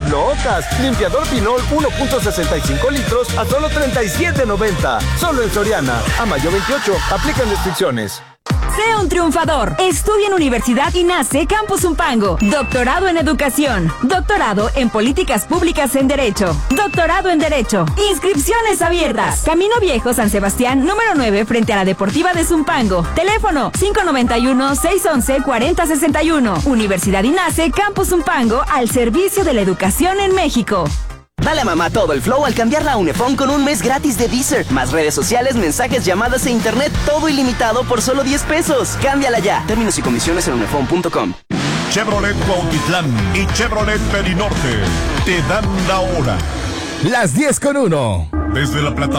locas! Limpiador Pinol 1.65 litros a solo $37.90. Solo en Soriana. A mayo 28. Aplican restricciones. Sé un triunfador. Estudia en Universidad INACE Campus Zumpango. Doctorado en Educación. Doctorado en Políticas Públicas en Derecho. Doctorado en Derecho. Inscripciones abiertas. Camino Viejo, San Sebastián, número 9, frente a la Deportiva de Zumpango. Teléfono 591-611-4061. Universidad INACE Campus Zumpango, al servicio de la educación en México. Dale a mamá todo el flow al cambiarla a Unifón con un mes gratis de Deezer. Más redes sociales, mensajes, llamadas e internet, todo ilimitado por solo $10. Cámbiala ya. Términos y condiciones en unifón.com. Chevrolet Cuautitlán y Chevrolet Perinorte te dan la hora. Las 10:01. Desde la plataforma